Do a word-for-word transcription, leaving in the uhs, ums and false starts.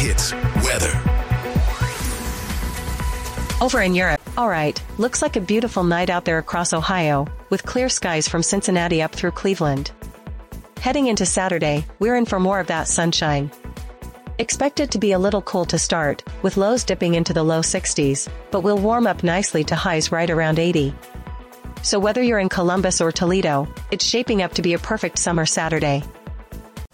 Hits weather. Over in Europe, alright, looks like a beautiful night out there across Ohio, with clear skies from Cincinnati up through Cleveland. Heading into Saturday, we're in for more of that sunshine. Expect it to be a little cool to start, with lows dipping into the low sixties, but will warm up nicely to highs right around eighty. So whether you're in Columbus or Toledo, it's shaping up to be a perfect summer Saturday.